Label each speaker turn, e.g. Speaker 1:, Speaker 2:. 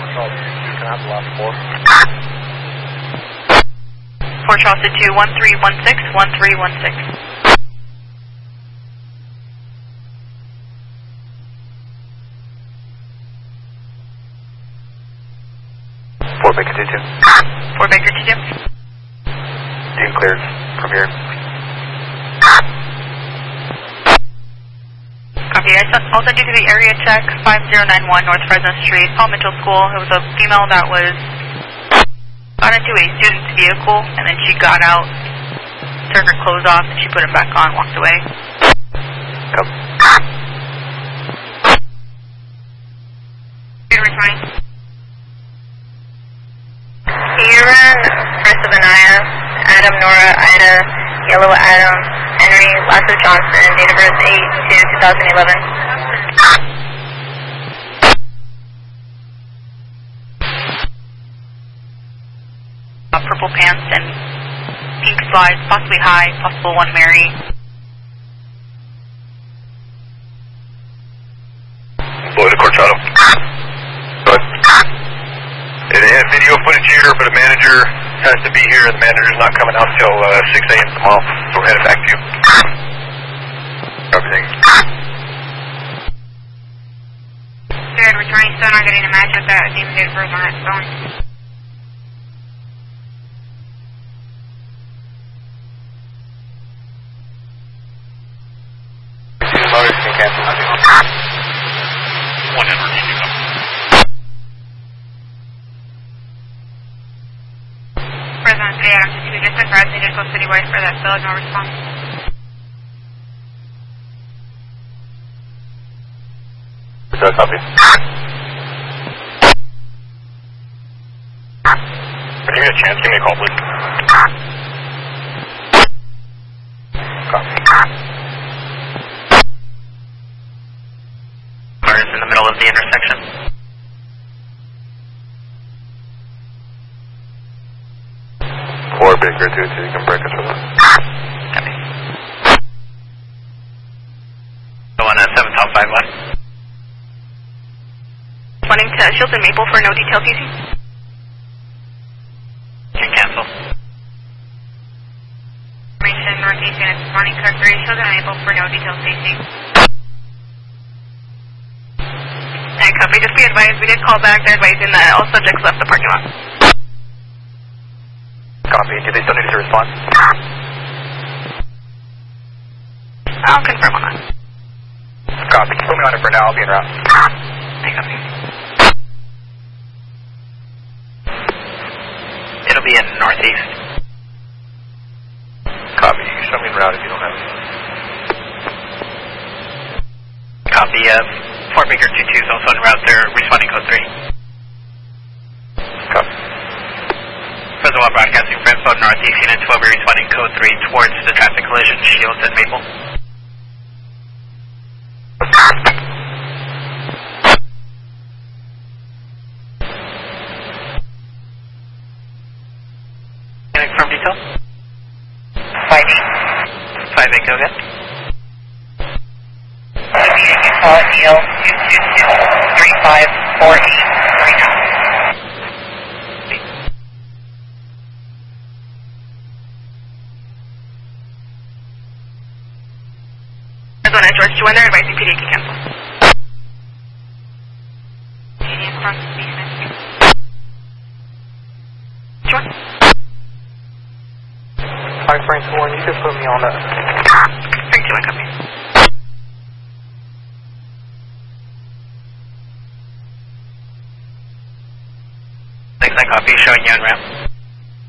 Speaker 1: Can I have the last four?
Speaker 2: For Charleston 2, 1316, 1316.
Speaker 1: Fort Baker 22.
Speaker 2: Fort Baker 22.
Speaker 1: Dean cleared from here.
Speaker 2: Copy. I'll send you to the area check 5091 North Fresno Street, Paul Mitchell School. It was a female that was got into a student's vehicle, and then she got out, turned her clothes off, and she put them back on, walked away.
Speaker 1: Copy.
Speaker 3: Sierra, First of Anaya, Adam, Nora, Ida, Yellow Adam, Henry, Lasso Johnson, date of birth 8/2/2011.
Speaker 2: Purple pants and pink slides, possibly high, possible one Mary.
Speaker 1: Lloyd, Corchado. Good. They have video footage here, but a manager has to be here, and the manager's not coming out till 6 a.m. tomorrow, so we're headed back to you. Everything.
Speaker 3: Good, returning still not getting a match with that demon date of birth on that phone.
Speaker 1: Motors can cancel.
Speaker 4: Whatever, you do come.
Speaker 3: President 3 Adam 2, just advised me to go citywide for that bill, no response.
Speaker 1: Is that a copy? When you get a chance, give me a call, please. Copy.
Speaker 4: Cars in the middle of the intersection.
Speaker 1: Or Baker 2, so you can break us with it.
Speaker 4: Copy. Go on 7 Top 5 left.
Speaker 2: Wanting to Shilton Maple for no detail PC.
Speaker 4: Can cancel.
Speaker 3: Information Northeast Units, morning code 3, Children Maple for no details safety.
Speaker 2: And copy, just be advised, we did call back, they're advising that all subjects left the parking lot.
Speaker 1: Copy. Do they still need to respond?
Speaker 2: I'll confirm on that.
Speaker 1: Copy. Put me on it for now. I'll be en route.
Speaker 2: I copy.
Speaker 4: It'll be in northeast.
Speaker 1: Copy. You can show me en route if you don't have it.
Speaker 4: Copy. Fort Baker 22 is also en route. They're responding code 3.
Speaker 1: Copy.
Speaker 4: Fresno Broadcasting for info northeast units will be responding code 3 towards the traffic collision, Shields and Maple. Can I confirm detail? 5-8. 5-8, go ahead.
Speaker 3: Call it Neil 222-354839.
Speaker 2: Arizona George 2, they're advising PD can cancel.
Speaker 3: Canadian Cross Defense.
Speaker 2: Sure.
Speaker 1: Hi, Frank 1. You can put me on that.
Speaker 2: Frank 2, I copy.
Speaker 4: Thanks, I copy. Showing you on ramp.